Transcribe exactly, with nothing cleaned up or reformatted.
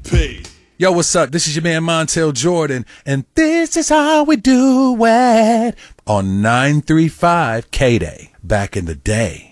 P. Yo, what's up? This is your man Montel Jordan, and this is how we do it on nine three five K-Day back in the day.